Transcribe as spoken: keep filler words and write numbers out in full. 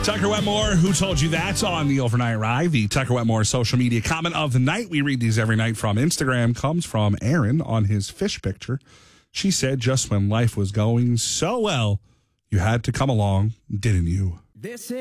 Tucker Wetmore, who told you that's on the overnight ride? The Tucker Wetmore social media comment of the night. We read these every night from Instagram. Comes from Aaron on his fish picture. She said, just when life was going so well, you had to come along, didn't you? This